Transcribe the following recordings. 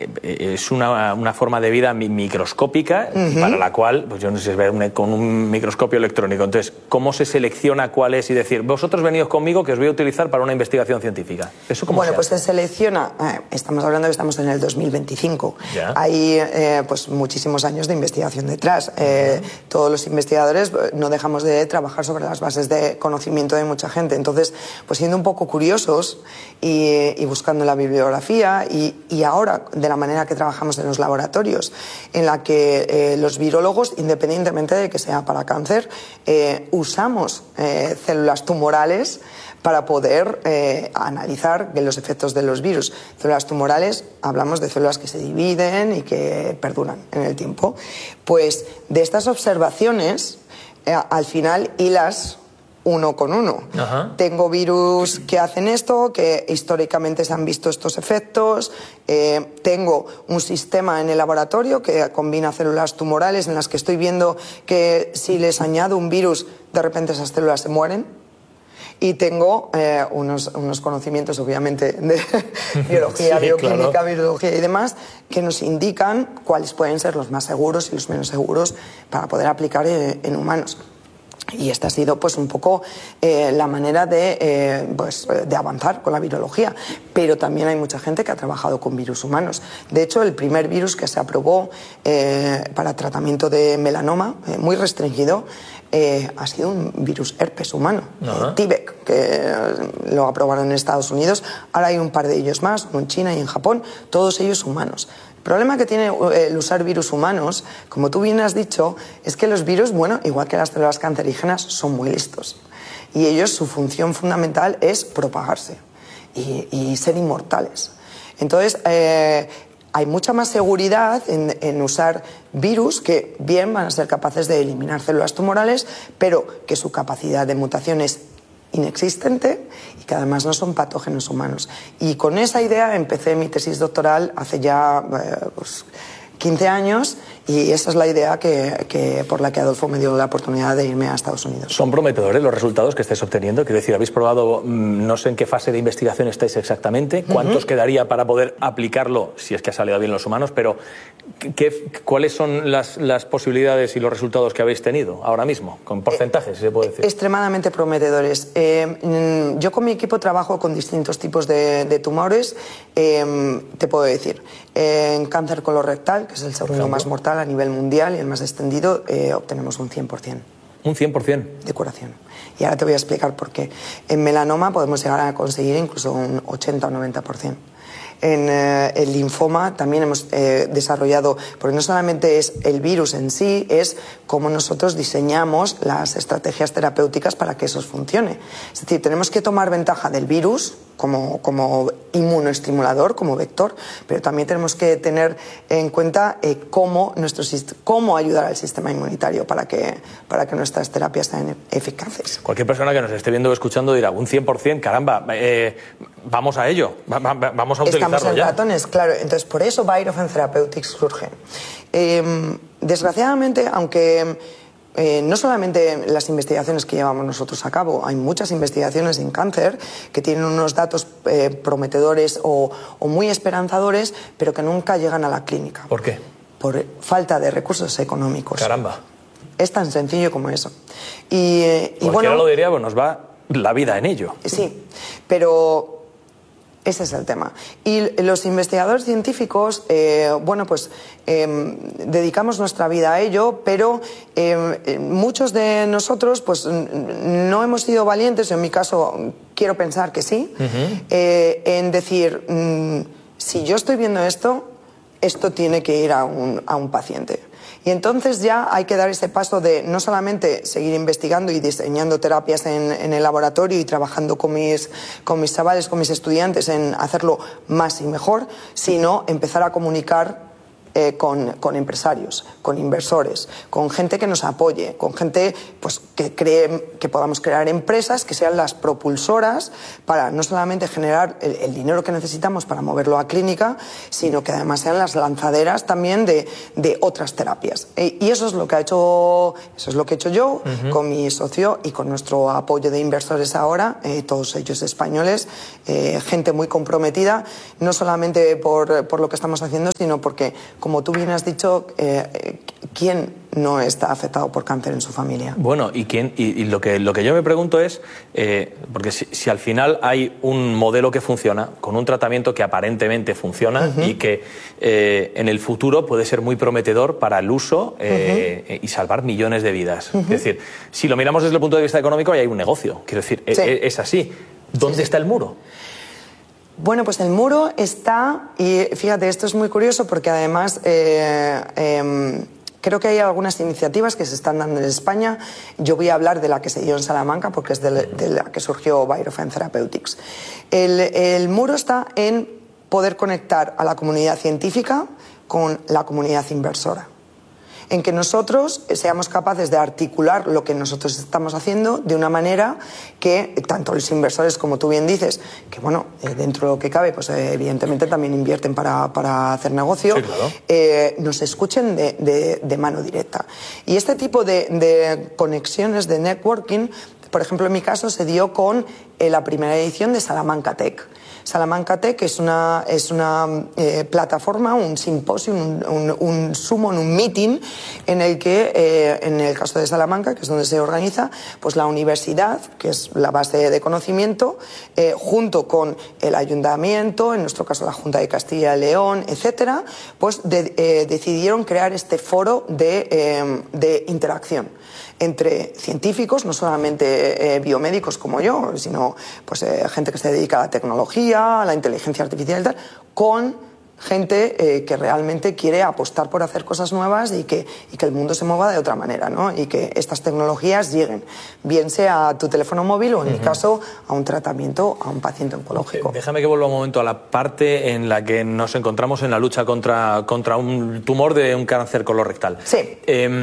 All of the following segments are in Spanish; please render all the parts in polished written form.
es una forma de vida microscópica para la cual, pues yo no sé si es ver con un microscopio electrónico. Entonces, ¿cómo se selecciona cuál es? Y decir, vosotros venid conmigo que os voy a utilizar para una investigación científica. ¿Eso cómo se hace? Pues se selecciona, estamos hablando que estamos en el 2025. ¿Ya? Hay pues muchísimos años de investigación detrás. Todos los investigadores no dejamos de trabajar sobre las bases de conocimiento de mucha gente. Entonces, pues siendo un poco curiosos y buscando la bibliografía y ahora de la manera que trabajamos en los laboratorios, en la que los virólogos, independientemente de que sea para cáncer, usamos células tumorales para poder analizar los efectos de los virus. Células tumorales, hablamos de células que se dividen y que perduran en el tiempo. Pues de estas observaciones, al final hilas uno con uno. Tengo virus que hacen esto, que históricamente se han visto estos efectos. Tengo un sistema en el laboratorio que combina células tumorales en las que estoy viendo que si les añado un virus, de repente esas células se mueren. Y tengo unos conocimientos, obviamente, de biología, bioquímica, virología y demás, que nos indican cuáles pueden ser los más seguros y los menos seguros para poder aplicar en humanos. Y esta ha sido pues un poco la manera de avanzar con la virología. Pero también hay mucha gente que ha trabajado con virus humanos. De hecho, el primer virus que se aprobó para tratamiento de melanoma, muy restringido, ha sido un virus herpes humano, T-Vec, que lo aprobaron en Estados Unidos. Ahora hay un par de ellos más, uno en China y en Japón, todos ellos humanos. El problema que tiene el usar virus humanos, como tú bien has dicho, es que los virus, bueno, igual que las células cancerígenas, son muy listos. Y ellos, su función fundamental es propagarse y ser inmortales. Entonces, hay mucha más seguridad en usar virus que bien van a ser capaces de eliminar células tumorales, pero que su capacidad de mutación es inexistente y que además no son patógenos humanos. Y con esa idea empecé mi tesis doctoral hace ya 15 años y esa es la idea por la que Adolfo me dio la oportunidad de irme a Estados Unidos. ¿Son prometedores los resultados que estáis obteniendo? Quiero decir, habéis probado, no sé en qué fase de investigación estáis exactamente, cuántos quedaría para poder aplicarlo, si es que ha salido bien los humanos, pero ¿cuáles son las posibilidades y los resultados que habéis tenido ahora mismo? Con porcentajes, si se puede decir. Extremadamente prometedores. Yo con mi equipo trabajo con distintos tipos de tumores. Te puedo decir, en cáncer colorectal, que es el segundo más mortal a nivel mundial y el más extendido, obtenemos un 100%. ¿Un 100%? De curación. Y ahora te voy a explicar por qué. En melanoma podemos llegar a conseguir incluso un 80 o 90%. En el linfoma también hemos desarrollado, porque no solamente es el virus en sí, es cómo nosotros diseñamos las estrategias terapéuticas para que eso funcione. Es decir, tenemos que tomar ventaja del virus como inmunoestimulador, como vector, pero también tenemos que tener en cuenta cómo ayudar al sistema inmunitario para que nuestras terapias sean eficaces. Cualquier persona que nos esté viendo o escuchando dirá, un 100%, caramba, vamos a ello, vamos a utilizarlo. Estamos en ratones, claro. Entonces, por eso Virofan Therapeutics surge. Desgraciadamente, aunque no solamente las investigaciones que llevamos nosotros a cabo, hay muchas investigaciones en cáncer que tienen unos datos prometedores o muy esperanzadores, pero que nunca llegan a la clínica. ¿Por qué? Por falta de recursos económicos. Caramba. Es tan sencillo como eso. Cualquiera lo diría, pues nos va la vida en ello. Sí, pero ese es el tema. Y los investigadores científicos, dedicamos nuestra vida a ello, pero muchos de nosotros pues no hemos sido valientes, en mi caso quiero pensar que sí, en decir, si yo estoy viendo esto tiene que ir a un paciente. Y entonces ya hay que dar ese paso de no solamente seguir investigando y diseñando terapias en el laboratorio y trabajando con mis chavales, con mis estudiantes en hacerlo más y mejor, sino empezar a comunicar con empresarios, con inversores, con gente que nos apoye, con gente pues, que podamos crear empresas que sean las propulsoras para no solamente generar el dinero que necesitamos para moverlo a clínica, sino que además sean las lanzaderas también de otras terapias. Y eso es lo que he hecho yo con mi socio y con nuestro apoyo de inversores ahora, todos ellos españoles, gente muy comprometida, no solamente por lo que estamos haciendo, sino porque, como tú bien has dicho, ¿quién no está afectado por cáncer en su familia? Bueno, y lo que yo me pregunto es, porque si al final hay un modelo que funciona, con un tratamiento que aparentemente funciona y que en el futuro puede ser muy prometedor para el uso y salvar millones de vidas. Es decir, si lo miramos desde el punto de vista económico, ahí hay un negocio. Quiero decir, es así. ¿Dónde está el muro? Bueno, pues el muro está, y fíjate, esto es muy curioso porque además creo que hay algunas iniciativas que se están dando en España. Yo voy a hablar de la que se dio en Salamanca porque es de la que surgió Virofan Therapeutics. El muro está en poder conectar a la comunidad científica con la comunidad inversora, en que nosotros seamos capaces de articular lo que nosotros estamos haciendo de una manera que tanto los inversores, como tú bien dices, que bueno, dentro de lo que cabe, pues evidentemente también invierten para hacer negocio, sí, claro, nos escuchen de mano directa. Y este tipo de conexiones, de networking, por ejemplo, en mi caso se dio con la primera edición de Salamanca Tech. Salamanca Tech es una plataforma, un simposio, un summon, un meeting en el que, en el caso de Salamanca, que es donde se organiza, pues la universidad, que es la base de conocimiento, junto con el ayuntamiento, en nuestro caso la Junta de Castilla y León, etcétera, pues decidieron crear este foro de interacción entre científicos, no solamente biomédicos como yo, sino pues, gente que se dedica a la tecnología, a la inteligencia artificial y tal, con gente que realmente quiere apostar por hacer cosas nuevas y que el mundo se mueva de otra manera, ¿no? Y que estas tecnologías lleguen, bien sea a tu teléfono móvil o, en mi caso, a un tratamiento a un paciente oncológico. Déjame que vuelva un momento a la parte en la que nos encontramos en la lucha contra un tumor de un cáncer colorectal. Sí.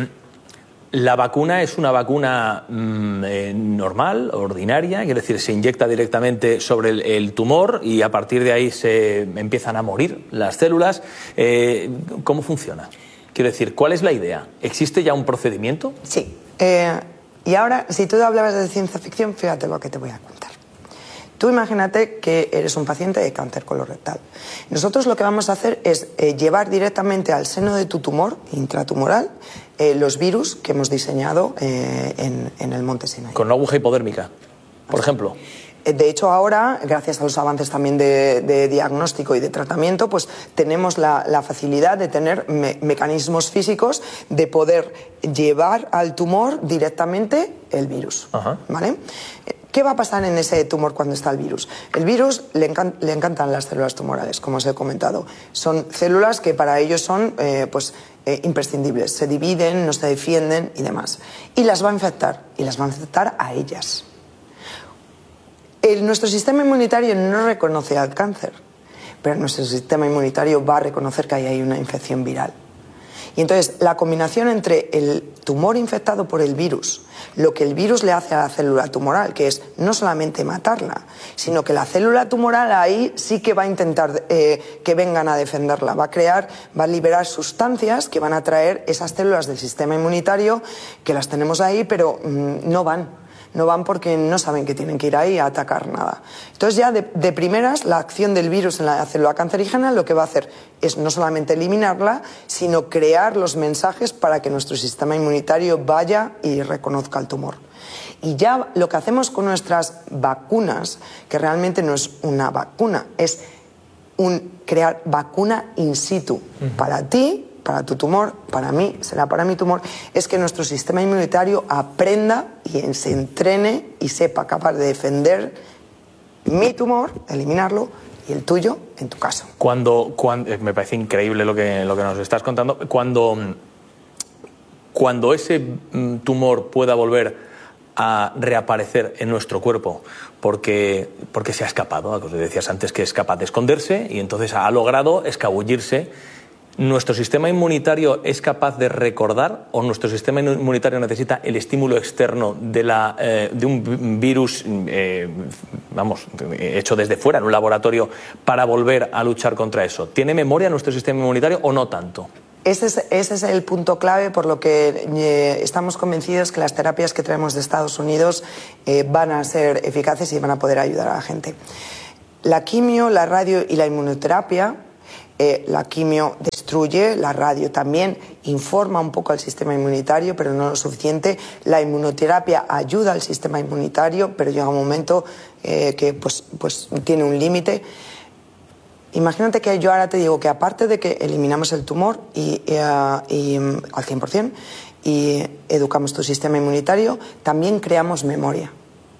¿La vacuna es una vacuna normal, ordinaria? Quiere decir, se inyecta directamente sobre el tumor y a partir de ahí se empiezan a morir las células. ¿Cómo funciona? Quiero decir, ¿cuál es la idea? ¿Existe ya un procedimiento? Sí. Y ahora, si tú hablabas de ciencia ficción, fíjate lo que te voy a contar. Tú imagínate que eres un paciente de cáncer colorectal. Nosotros lo que vamos a hacer es llevar directamente al seno de tu tumor intratumoral los virus que hemos diseñado en el Monte Sinai. ¿Con una aguja hipodérmica, por ejemplo? De hecho, ahora, gracias a los avances también de diagnóstico y de tratamiento, pues tenemos la facilidad de tener mecanismos físicos de poder llevar al tumor directamente el virus. ¿Vale? ¿Qué va a pasar en ese tumor cuando está el virus? El virus le encantan las células tumorales, como os he comentado. Son células que para ellos son imprescindibles. Se dividen, no se defienden y demás. Y las va a infectar. Y las va a infectar a ellas. Nuestro sistema inmunitario no reconoce al cáncer, pero nuestro sistema inmunitario va a reconocer que ahí hay una infección viral. Y entonces la combinación entre el tumor infectado por el virus, lo que el virus le hace a la célula tumoral, que es no solamente matarla, sino que la célula tumoral ahí sí que va a intentar que vengan a defenderla, va a liberar sustancias que van a atraer esas células del sistema inmunitario que las tenemos ahí, pero no van porque no saben que tienen que ir ahí a atacar nada. Entonces ya de primeras la acción del virus en la célula cancerígena lo que va a hacer es no solamente eliminarla, sino crear los mensajes para que nuestro sistema inmunitario vaya y reconozca el tumor. Y ya lo que hacemos con nuestras vacunas, que realmente no es una vacuna, es crear vacuna in situ para ti, para tu tumor, para mí, será para mi tumor, es que nuestro sistema inmunitario aprenda y se entrene y sepa capaz de defender mi tumor, eliminarlo, y el tuyo, en tu caso. Cuando me parece increíble lo que nos estás contando. Cuando ese tumor pueda volver a reaparecer en nuestro cuerpo porque se ha escapado, como decías antes, que es capaz de esconderse y entonces ha logrado escabullirse ¿Nuestro sistema inmunitario es capaz de recordar o nuestro sistema inmunitario necesita el estímulo externo de un virus, hecho desde fuera en un laboratorio para volver a luchar contra eso? ¿Tiene memoria nuestro sistema inmunitario o no tanto? Ese es el punto clave por lo que estamos convencidos que las terapias que traemos de Estados Unidos van a ser eficaces y van a poder ayudar a la gente. La quimio, la radio y la inmunoterapia, la quimio destruye, la radio también informa un poco al sistema inmunitario, pero no lo suficiente. La inmunoterapia ayuda al sistema inmunitario, pero llega un momento que pues tiene un límite. Imagínate que yo ahora te digo que aparte de que eliminamos el tumor al 100% y educamos tu sistema inmunitario, también creamos memoria.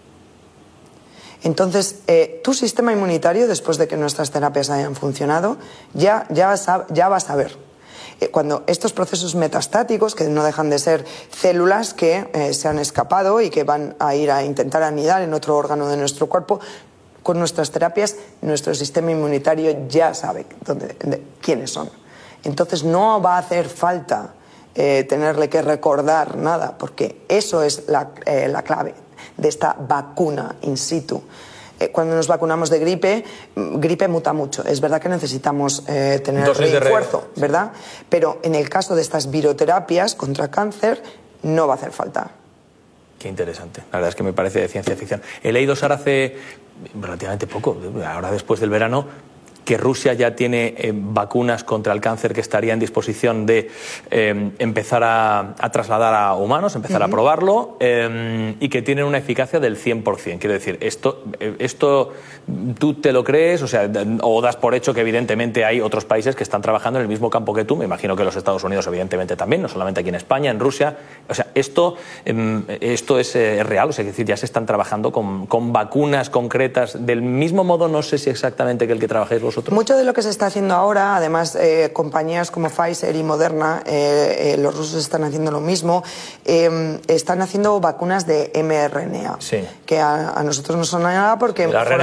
Entonces, tu sistema inmunitario, después de que nuestras terapias hayan funcionado, ya va a saber. Cuando estos procesos metastáticos, que no dejan de ser células que se han escapado y que van a ir a intentar anidar en otro órgano de nuestro cuerpo, con nuestras terapias, nuestro sistema inmunitario ya sabe quiénes son. Entonces, no va a hacer falta tenerle que recordar nada, porque eso es la clave de esta vacuna in situ. Cuando nos vacunamos de gripe muta mucho. Es verdad que necesitamos tener refuerzo, ¿verdad? Pero en el caso de estas viroterapias contra cáncer, no va a hacer falta. Qué interesante. La verdad es que me parece de ciencia ficción. He leído, Sara, hace relativamente poco, ahora después del verano, que Rusia ya tiene vacunas contra el cáncer que estaría en disposición de empezar a trasladar a humanos, empezar a probarlo, y que tienen una eficacia del 100%. Quiero decir, esto ¿tú te lo crees? O das por hecho que evidentemente hay otros países que están trabajando en el mismo campo que tú. Me imagino que los Estados Unidos evidentemente también, no solamente aquí en España, en Rusia. Esto es real, es decir, ya se están trabajando con vacunas concretas del mismo modo, no sé si exactamente que el que trabajáis vosotros. Mucho de lo que se está haciendo ahora, además compañías como Pfizer y Moderna, los rusos están haciendo lo mismo, están haciendo vacunas de mRNA, sí, que a nosotros no son nada porque fueron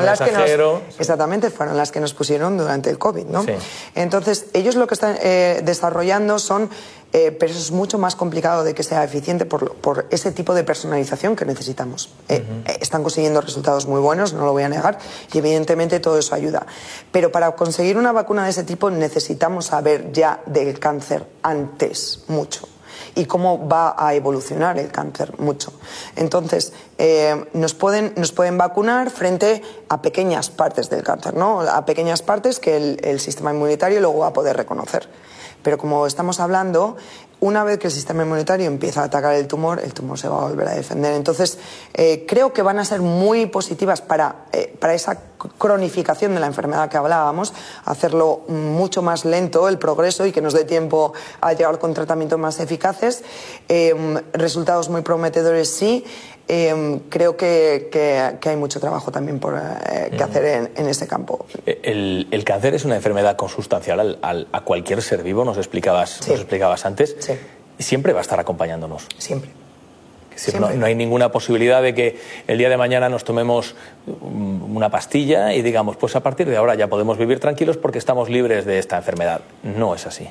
las que nos pusieron durante el COVID, ¿no? Sí. Entonces, ellos lo que están desarrollando son, pero eso es mucho más complicado de que sea eficiente por ese tipo de personalización que necesitamos. Están consiguiendo resultados muy buenos, no lo voy a negar, y evidentemente todo eso ayuda. Pero para conseguir una vacuna de ese tipo necesitamos saber ya del cáncer antes, mucho, y cómo va a evolucionar el cáncer, mucho. Entonces, nos pueden vacunar frente a pequeñas partes del cáncer, ¿no? A pequeñas partes que el sistema inmunitario luego va a poder reconocer. Pero como estamos hablando, una vez que el sistema inmunitario empieza a atacar el tumor se va a volver a defender. Entonces, creo que van a ser muy positivas para esa cronificación de la enfermedad que hablábamos, hacerlo mucho más lento el progreso y que nos dé tiempo a llegar con tratamientos más eficaces. Resultados muy prometedores, sí. Creo que hay mucho trabajo también que hacer en ese campo. El cáncer es una enfermedad consustancial a cualquier ser vivo, nos explicabas antes. Sí. Siempre va a estar acompañándonos. Siempre. Es decir, no hay ninguna posibilidad de que el día de mañana nos tomemos una pastilla y digamos, pues a partir de ahora ya podemos vivir tranquilos porque estamos libres de esta enfermedad. No es así.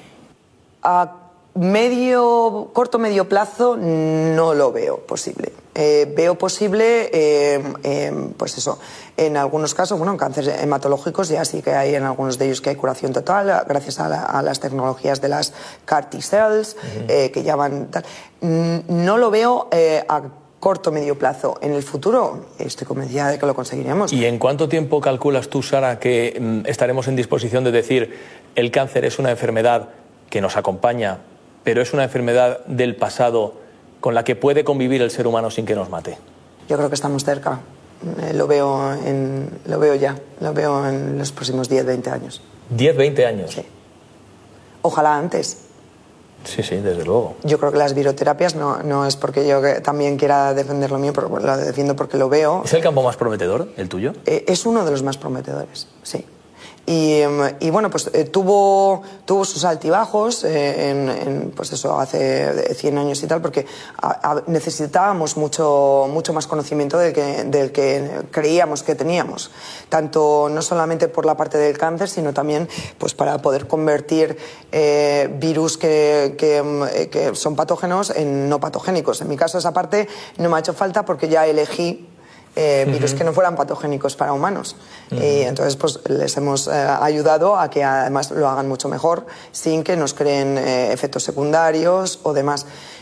Corto, medio plazo no lo veo posible. Veo posible, pues eso, en algunos casos, en cánceres hematológicos ya sí que hay en algunos de ellos que hay curación total gracias a las tecnologías de las CAR T-cells, que ya van tal. No lo veo a corto, medio plazo. En el futuro estoy convencida de que lo conseguiremos. ¿Y en cuánto tiempo calculas tú, Sara, que estaremos en disposición de decir el cáncer es una enfermedad que nos acompaña, pero es una enfermedad del pasado con la que puede convivir el ser humano sin que nos mate? Yo creo que estamos cerca. Lo veo ya. Lo veo en los próximos 10, 20 años. ¿10, 20 años? Sí. Ojalá antes. Sí, desde luego. Yo creo que las viroterapias no es porque yo también quiera defender lo mío, pero lo defiendo porque lo veo. ¿Es el campo más prometedor, el tuyo? Es uno de los más prometedores, sí. Y bueno, pues tuvo sus altibajos pues eso, hace 100 años y tal, porque necesitábamos mucho más conocimiento del que creíamos que teníamos, tanto no solamente por la parte del cáncer, sino también pues para poder convertir virus que son patógenos en no patogénicos. En mi caso esa parte no me ha hecho falta porque ya elegí virus que no fueran patogénicos para humanos. Y entonces pues les hemos ayudado a que además lo hagan mucho mejor sin que nos creen efectos secundarios o demás.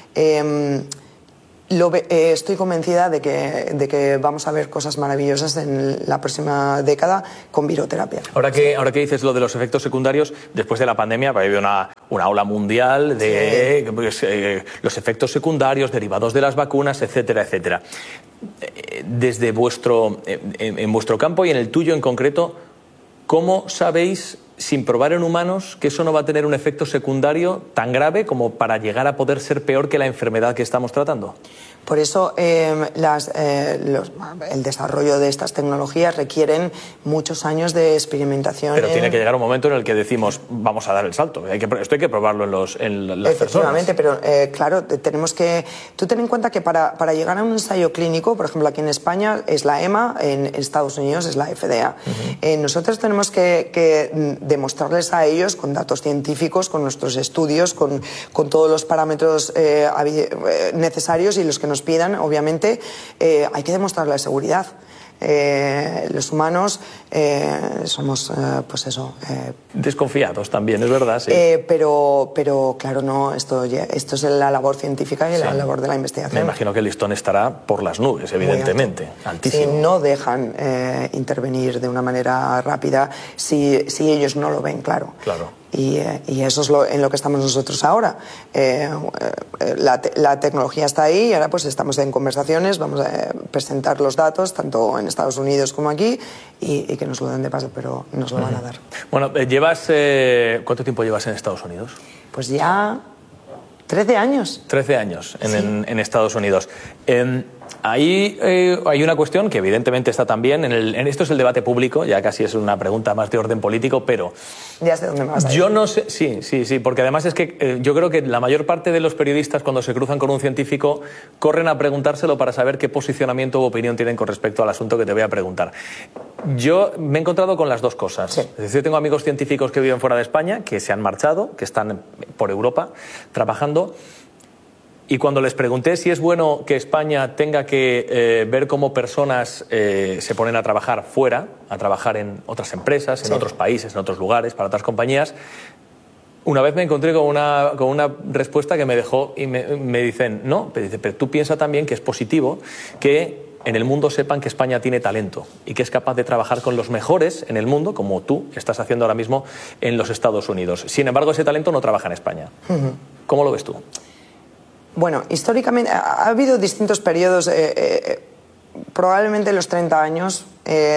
Estoy convencida de que vamos a ver cosas maravillosas en la próxima década con viroterapia. Ahora que dices lo de los efectos secundarios, después de la pandemia ha habido una ola mundial de los efectos secundarios derivados de las vacunas, etcétera, etcétera. Desde en vuestro campo y en el tuyo en concreto, ¿cómo sabéis, sin probar en humanos, que eso no va a tener un efecto secundario tan grave como para llegar a poder ser peor que la enfermedad que estamos tratando? Por eso el desarrollo de estas tecnologías requieren muchos años de experimentación. Pero tiene que llegar un momento en el que decimos, vamos a dar el salto. Esto hay que probarlo en las personas. Efectivamente, pero claro, tenemos que... Tú ten en cuenta que para llegar a un ensayo clínico, por ejemplo, aquí en España es la EMA, en Estados Unidos es la FDA. Nosotros tenemos que demostrarles a ellos, con datos científicos, con nuestros estudios, con todos los parámetros necesarios y los que nos pidan, obviamente, hay que demostrar la seguridad. Los humanos somos, pues eso... desconfiados también, es verdad, sí. Pero claro, no, esto es la labor científica y la labor de la investigación. Me imagino que el listón estará por las nubes, evidentemente, altísimo. Si no dejan intervenir de una manera rápida, si ellos no lo ven claro. Claro. Y eso es en lo que estamos nosotros ahora. La tecnología está ahí y ahora pues estamos en conversaciones, vamos a presentar los datos tanto en Estados Unidos como aquí y que nos lo den de paso, pero nos lo van a dar. Bueno, ¿cuánto tiempo llevas en Estados Unidos? Pues ya 13 años. 13 años en Estados Unidos. Ahí hay una cuestión que evidentemente está también, esto es el debate público, ya casi es una pregunta más de orden político, pero... Ya sé dónde me vas a ir. Yo no sé, sí, porque además es que yo creo que la mayor parte de los periodistas cuando se cruzan con un científico corren a preguntárselo para saber qué posicionamiento u opinión tienen con respecto al asunto que te voy a preguntar. Yo me he encontrado con las dos cosas. Sí. Es decir, tengo amigos científicos que viven fuera de España, que se han marchado, que están por Europa trabajando. Y cuando les pregunté si es bueno que España tenga que ver cómo personas se ponen a trabajar fuera, a trabajar en otras empresas, en otros países, en otros lugares, para otras compañías, una vez me encontré con una respuesta que me dejó y me dicen, no, pero tú piensa también que es positivo que en el mundo sepan que España tiene talento y que es capaz de trabajar con los mejores en el mundo, como tú estás haciendo ahora mismo en los Estados Unidos. Sin embargo, ese talento no trabaja en España. ¿Cómo lo ves tú? Bueno, históricamente ha habido distintos periodos, probablemente los 30 años,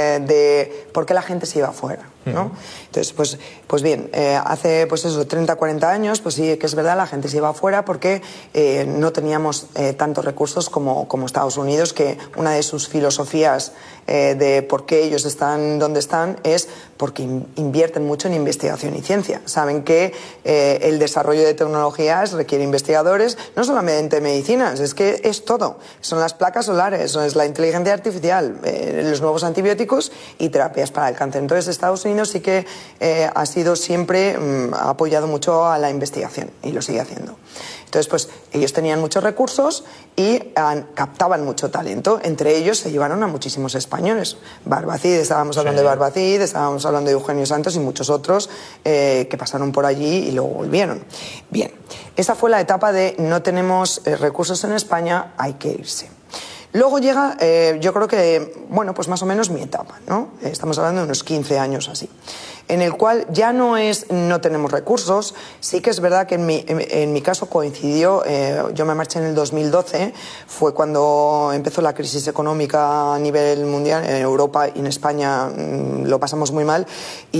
de por qué la gente se iba afuera, ¿no? Entonces, pues bien, hace pues eso, 30, 40 años, pues sí que es verdad, la gente se iba afuera porque no teníamos tantos recursos como Estados Unidos, que una de sus filosofías de por qué ellos están donde están es porque invierten mucho en investigación y ciencia. Saben que el desarrollo de tecnologías requiere investigadores, no solamente medicinas, es que es todo. Son las placas solares, es la inteligencia artificial, los nuevos antibióticos y terapias para el cáncer. Entonces, Estados Unidos sí que ha sido siempre, ha apoyado mucho a la investigación y lo sigue haciendo. Entonces, pues ellos tenían muchos recursos y captaban mucho talento. Entre ellos se llevaron a muchísimos españoles. Barbacid, estábamos hablando de Barbacid, estábamos hablando de Eugenio Santos y muchos otros que pasaron por allí y luego volvieron. Bien, esa fue la etapa de no tenemos recursos en España, hay que irse. Luego llega, yo creo que, bueno, pues más o menos mi etapa, ¿no? Estamos hablando de unos 15 años así, en el cual ya no tenemos recursos. Sí que es verdad que en mi caso coincidió, yo me marché en el 2012, fue cuando empezó la crisis económica a nivel mundial, en Europa y en España lo pasamos muy mal,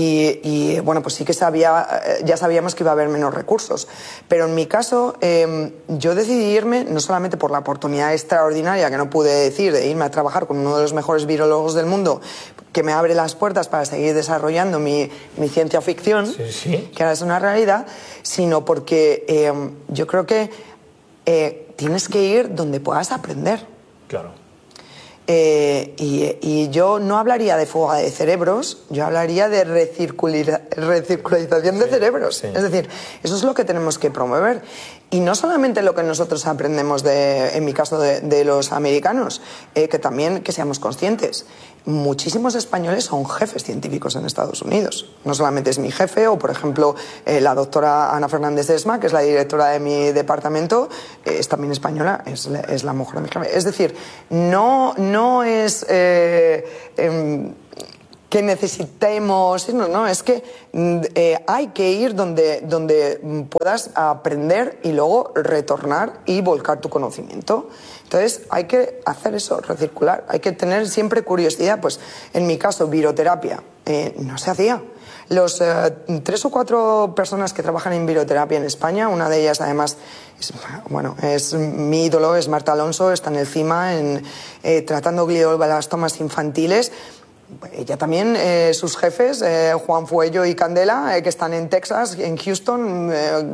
y bueno, pues sí que ya sabíamos que iba a haber menos recursos, pero en mi caso yo decidí irme no solamente por la oportunidad extraordinaria, que no pude decir, de irme a trabajar con uno de los mejores virólogos del mundo, que me abre las puertas para seguir desarrollando mi ciencia ficción, que ahora es una realidad, sino porque yo creo que tienes que ir donde puedas aprender. Claro. Y yo no hablaría de fuga de cerebros, yo hablaría de recircularización de cerebros. Es decir, eso es lo que tenemos que promover. Y no solamente lo que nosotros aprendemos, en mi caso, de los americanos, que también que seamos conscientes. Muchísimos españoles son jefes científicos en Estados Unidos. No solamente es mi jefe, o por ejemplo la doctora Ana Fernández Esma, que es la directora de mi departamento, es también española, es la mujer de mi jefe. Es decir, no es que necesitemos, no, es que hay que ir donde puedas aprender y luego retornar y volcar tu conocimiento. Entonces hay que hacer eso, recircular, hay que tener siempre curiosidad. Pues en mi caso, viroterapia, no se hacía. Los 3 o 4 personas que trabajan en viroterapia en España, una de ellas además es mi ídolo, es Marta Alonso, está en el CIMA tratando glioblastomas infantiles. Ella también, sus jefes, Juan Fuello y Candela, que están en Texas, en Houston,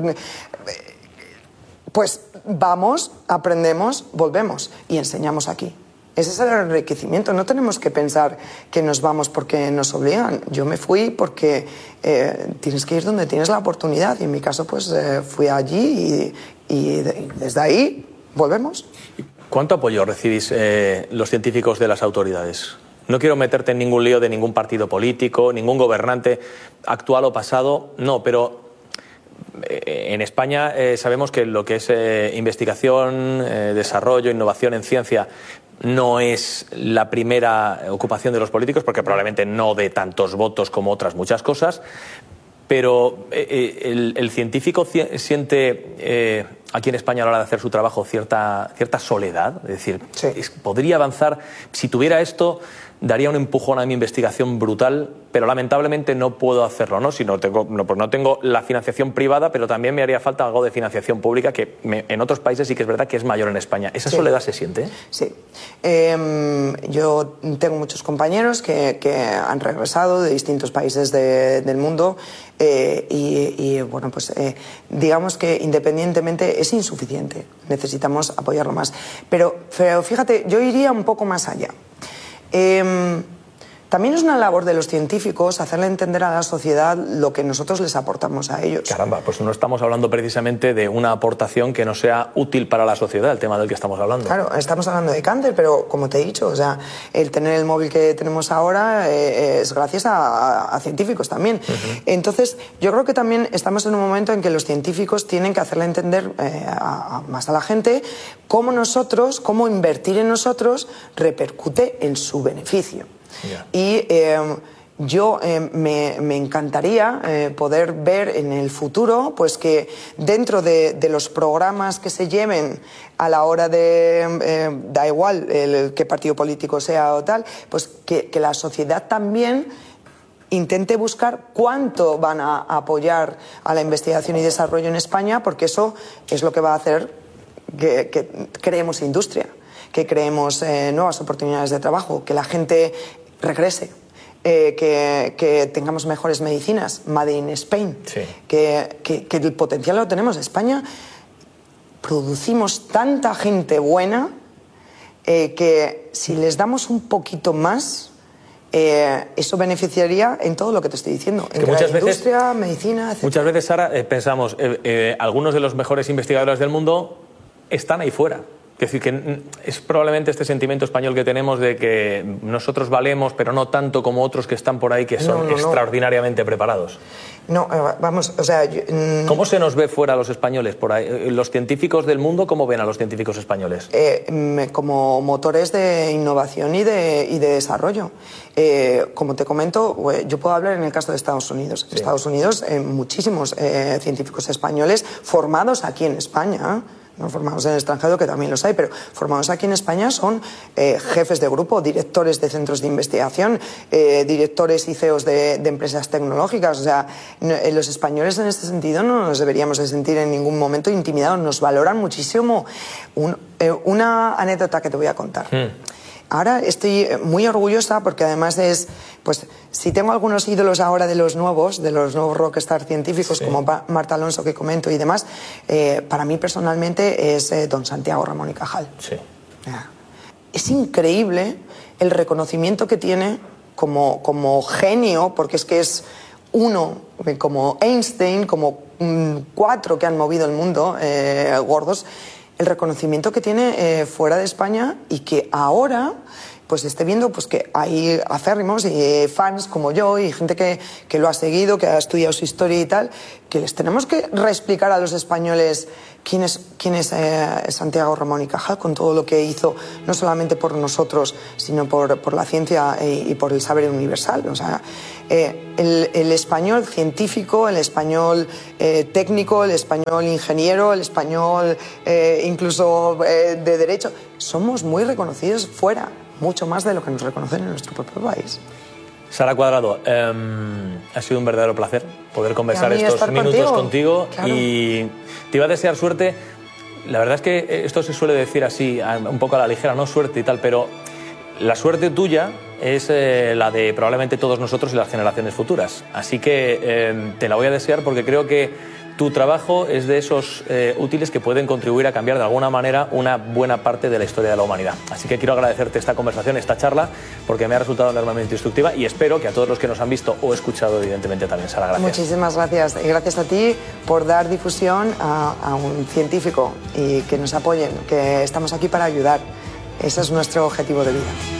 pues vamos, aprendemos, volvemos y enseñamos aquí. Ese es el enriquecimiento. No tenemos que pensar que nos vamos porque nos obligan. Yo me fui porque tienes que ir donde tienes la oportunidad, y en mi caso pues fui allí y desde ahí volvemos. ¿Cuánto apoyo recibís los científicos de las autoridades? No quiero meterte en ningún lío de ningún partido político, ningún gobernante actual o pasado, no, pero en España sabemos que lo que es investigación, desarrollo, innovación en ciencia no es la primera ocupación de los políticos, porque probablemente no dé tantos votos como otras muchas cosas, pero el científico siente aquí en España a la hora de hacer su trabajo cierta soledad, es decir, podría avanzar, si tuviera esto daría un empujón a mi investigación brutal, pero lamentablemente no puedo hacerlo, ¿no? Si no tengo la financiación privada, pero también me haría falta algo de financiación pública, que en otros países sí que es verdad que es mayor en España. ¿Esa soledad se siente? Sí. Yo tengo muchos compañeros que han regresado de distintos países del mundo y bueno, pues digamos que independientemente es insuficiente. Necesitamos apoyarlo más. Pero fíjate, yo iría un poco más allá. También es una labor de los científicos hacerle entender a la sociedad lo que nosotros les aportamos a ellos. Caramba, pues no estamos hablando precisamente de una aportación que no sea útil para la sociedad, el tema del que estamos hablando. Claro, estamos hablando de cáncer, pero como te he dicho, o sea, el tener el móvil que tenemos ahora es gracias a científicos también. Entonces, yo creo que también estamos en un momento en que los científicos tienen que hacerle entender más a la gente cómo invertir en nosotros repercute en su beneficio. Yeah. Y yo me encantaría poder ver en el futuro pues que dentro de los programas que se lleven a la hora de, da igual qué partido político sea o tal, pues que la sociedad también intente buscar cuánto van a apoyar a la investigación y desarrollo en España, porque eso es lo que va a hacer que creemos industria, que creemos nuevas oportunidades de trabajo, que la gente regrese, que tengamos mejores medicinas, Made in Spain, que el potencial lo tenemos. En España producimos tanta gente buena que si les damos un poquito más, eso beneficiaría en todo lo que te estoy diciendo, en la industria, medicina, etc. Muchas veces, Sara, pensamos, algunos de los mejores investigadores del mundo están ahí fuera. Es decir, que es probablemente este sentimiento español que tenemos de que nosotros valemos, pero no tanto como otros que están por ahí, que son extraordinariamente preparados. No, vamos, o sea... ¿Cómo se nos ve fuera a los españoles por ahí? ¿Los científicos del mundo cómo ven a los científicos españoles? Como motores de innovación y de desarrollo. Como te comento, yo puedo hablar en el caso de Estados Unidos. En Estados Unidos, muchísimos científicos españoles formados aquí en España, no formados en el extranjero, que también los hay, pero formados aquí en España son jefes de grupo, directores de centros de investigación, directores y CEOs de empresas tecnológicas. O sea, los españoles en este sentido no nos deberíamos de sentir en ningún momento intimidados, nos valoran muchísimo. Una anécdota que te voy a contar. Ahora estoy muy orgullosa porque además es, pues, si tengo algunos ídolos ahora de los nuevos rockstar científicos, sí, como Marta Alonso, que comento, y demás, para mí personalmente es don Santiago Ramón y Cajal. Sí. Es increíble el reconocimiento que tiene como genio, porque es que es uno, como Einstein, como 4 que han movido el mundo, gordos, el reconocimiento que tiene fuera de España, y que ahora pues esté viendo pues que hay acérrimos y fans como yo y gente que lo ha seguido, que ha estudiado su historia y tal, que les tenemos que reexplicar a los españoles quién es Santiago Ramón y Cajal, con todo lo que hizo, no solamente por nosotros, sino por la ciencia y por el saber universal. O sea, el español científico, el español técnico, el español ingeniero, el español incluso de derecho, somos muy reconocidos fuera, mucho más de lo que nos reconocen en nuestro propio país. Sara Cuadrado, ha sido un verdadero placer poder conversar estos minutos contigo, claro. Y te iba a desear suerte. La verdad es que esto se suele decir así, un poco a la ligera, no suerte y tal, pero la suerte tuya es la de probablemente todos nosotros y las generaciones futuras. Así que te la voy a desear, porque creo que tu trabajo es de esos útiles que pueden contribuir a cambiar de alguna manera una buena parte de la historia de la humanidad. Así que quiero agradecerte esta conversación, esta charla, porque me ha resultado enormemente instructiva, y espero que a todos los que nos han visto o escuchado, evidentemente también. Sara, gracias. Muchísimas gracias. Y gracias a ti por dar difusión a un científico y que nos apoyen, que estamos aquí para ayudar. Ese es nuestro objetivo de vida.